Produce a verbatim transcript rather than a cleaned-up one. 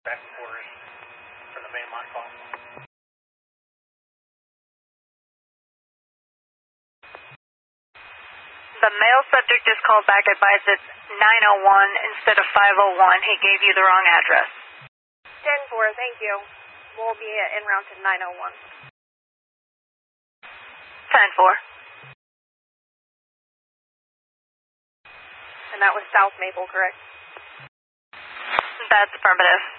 back quarters for the main line call. The male subject is called back, advised it's nine oh one instead of five oh one. He gave you the wrong address. ten four, thank you. We'll be en route to nine oh one. ten four. And that was South Maple, correct? That's affirmative.